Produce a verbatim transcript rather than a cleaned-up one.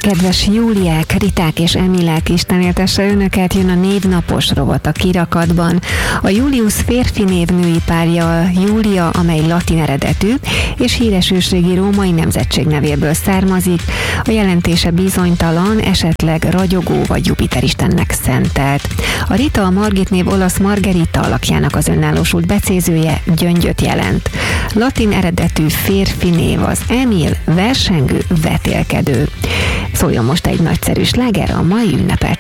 Kedves Júliák, Riták és Emilek, Isten éltesse önöket, jön a névnapos rovat a kirakatban. A Julius férfi név női párja Júlia, amely latin eredetű, és híres ősrégi római nemzetség nevéből származik. A jelentése bizonytalan, esetleg ragyogó vagy Jupiter istennek szentelt. A Rita, a Margit név olasz Margherita alakjának az önállósult becézője, gyöngyöt jelent. Latin eredetű férfi név az Emil, versengő, vetélkedő. Szóljon most egy nagyszerű sláger a mai ünnepelt